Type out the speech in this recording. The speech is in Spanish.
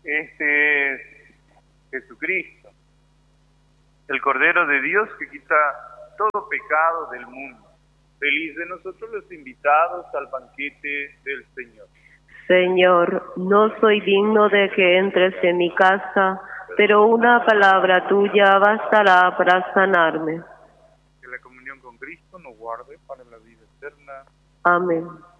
Este es Jesucristo, el Cordero de Dios que quita todo pecado del mundo. Feliz de nosotros los invitados al banquete del Señor. Señor, no soy digno de que entres en mi casa, pero una palabra tuya bastará para sanarme. Que la comunión con Cristo nos guarde para la vida eterna. Amén.